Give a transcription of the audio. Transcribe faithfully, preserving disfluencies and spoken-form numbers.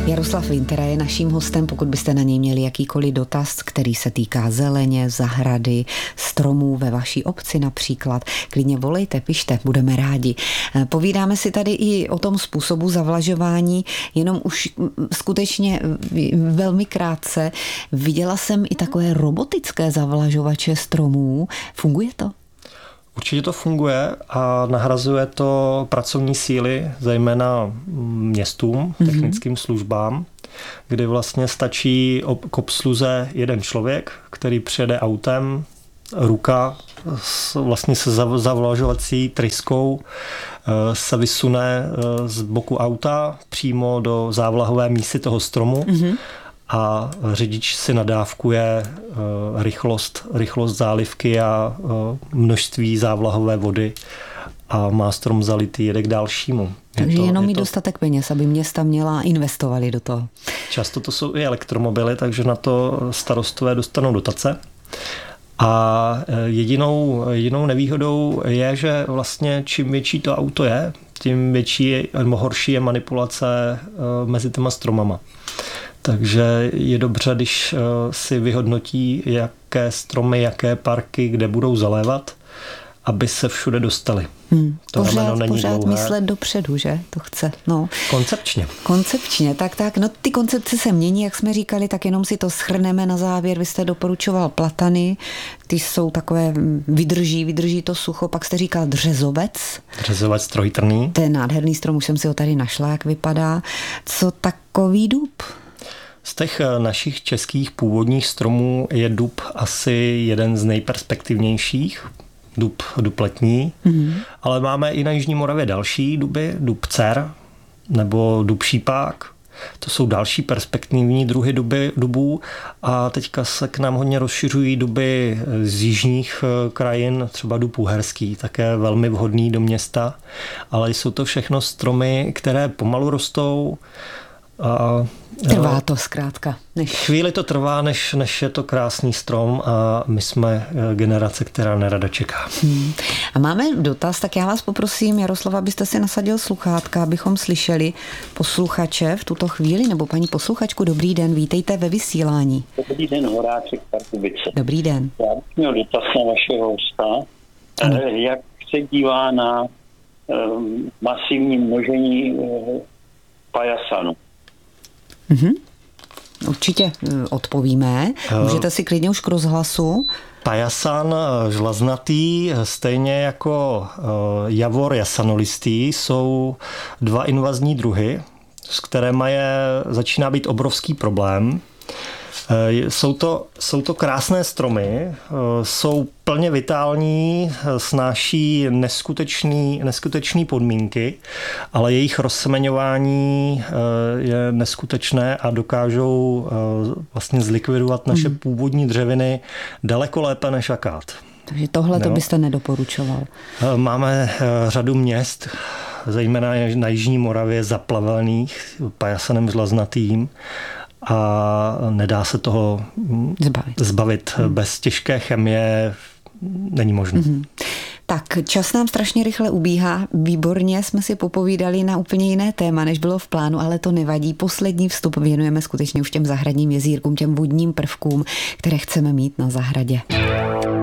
Jaroslav Vintera je naším hostem, pokud byste na něj měli jakýkoliv dotaz, který se týká zeleně, zahrady, stromů ve vaší obci například. Klidně volejte, pište, budeme rádi. Povídáme si tady i o tom způsobu zavlažování, jenom už skutečně velmi krátce. Viděla jsem i takové robotické zavlažovače stromů. Funguje to? Určitě to funguje a nahrazuje to pracovní síly, zejména městům, technickým mm-hmm. službám, kdy vlastně stačí k obsluze jeden člověk, který přijede autem, ruka vlastně se zavlažovací tryskou se vysune z boku auta přímo do závlahové mísy toho stromu. Mm-hmm. A řidič si nadávkuje uh, rychlost, rychlost zálivky a uh, množství závlahové vody a má strom zalitý, jede k dalšímu. Takže je to, jenom je mít to... dostatek peněz, aby města měla investovali do toho. Často to jsou i elektromobily, takže na to starostové dostanou dotace. A jedinou, jedinou nevýhodou je, že vlastně čím větší to auto je, tím větší nebo horší je manipulace uh, mezi těma stromama. Takže je dobře, když si vyhodnotí, jaké stromy, jaké parky, kde budou zalévat, aby se všude dostali. Hmm. To pořád, není pořád dlouhé. myslet dopředu, že? To chce. No. Koncepčně. Koncepčně, tak, tak. No ty koncepce se mění, jak jsme říkali, tak jenom si to shrneme na závěr. Vy jste doporučoval platany, ty jsou takové, vydrží, vydrží to sucho, pak jste říkal dřezovec. Dřezovec trojtrný. To je nádherný strom, už jsem si ho tady našla, jak vypadá. Co takový dub? Z těch našich českých původních stromů je dub asi jeden z nejperspektivnějších, dub, dub letní, mm-hmm. ale máme i na Jižní Moravě další duby, dub cer nebo dub šípák. To jsou další perspektivní druhy duby, dubů a teďka se k nám hodně rozšiřují duby z jižních krajin, třeba dub uherský, také velmi vhodný do města, ale jsou to všechno stromy, které pomalu rostou. A trvá to zkrátka. Než... Chvíli to trvá, než, než je to krásný strom a my jsme generace, která nerada čeká. Hmm. A máme dotaz, tak já vás poprosím, Jaroslav, abyste si nasadil sluchátka, abychom slyšeli posluchače v tuto chvíli, nebo paní posluchačku. Dobrý den, vítejte ve vysílání. Dobrý den, Horáček, Pardubice. Dobrý den. Já bych měl dotaz na vašeho hosta. Ano. Jak se dívá na um, masivní množení uh, pajasanu? Mhm. Určitě odpovíme. Můžete si klidně už k rozhlasu. Pajasan žlaznatý, stejně jako javor jasanolistý, jsou dva invazní druhy, s kterými je, začíná být obrovský problém. Jsou to, jsou to krásné stromy, jsou plně vitální, snáší neskutečný, neskutečný podmínky, ale jejich rozsemeňování je neskutečné a dokážou vlastně zlikvidovat naše hmm. původní dřeviny daleko lépe než akát. Takže tohle to byste nedoporučoval. Máme řadu měst, zejména na Jižní Moravě, zaplavených pajasanem žlaznatým, a nedá se toho zbavit. zbavit. Hmm. Bez těžké chemie není možné. Hmm. Tak čas nám strašně rychle ubíhá. Výborně jsme si popovídali na úplně jiné téma, než bylo v plánu, ale to nevadí. Poslední vstup věnujeme skutečně už těm zahradním jezírkům, těm vodním prvkům, které chceme mít na zahradě.